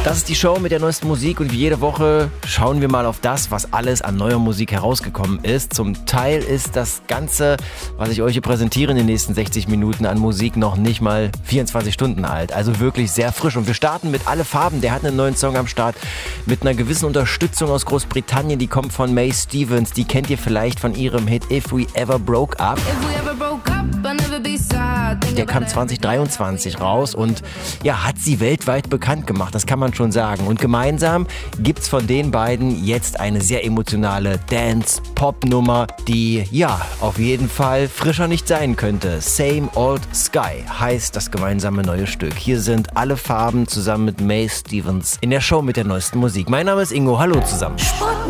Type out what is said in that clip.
Das ist die Show mit der neuesten Musik und wie jede Woche schauen wir mal auf das, was alles an neuer Musik herausgekommen ist. Zum Teil ist das Ganze, was ich euch hier präsentiere in den nächsten 60 Minuten an Musik noch nicht mal 24 Stunden alt. Also wirklich sehr frisch. Und wir starten mit Alle Farben. Der hat einen neuen Song am Start mit einer gewissen Unterstützung aus Großbritannien. Die kommt von Mae Stevens. Die kennt ihr vielleicht von ihrem Hit If We Ever Broke Up. Der kam 2023 raus und ja, hat sie weltweit bekannt gemacht, das kann man schon sagen. Und gemeinsam gibt's von den beiden jetzt eine sehr emotionale Dance-Pop-Nummer, die ja auf jeden Fall frischer nicht sein könnte. Same Old Sky heißt das gemeinsame neue Stück. Hier sind Alle Farben zusammen mit Mae Stevens in der Show mit der neuesten Musik. Mein Name ist Ingo, hallo zusammen.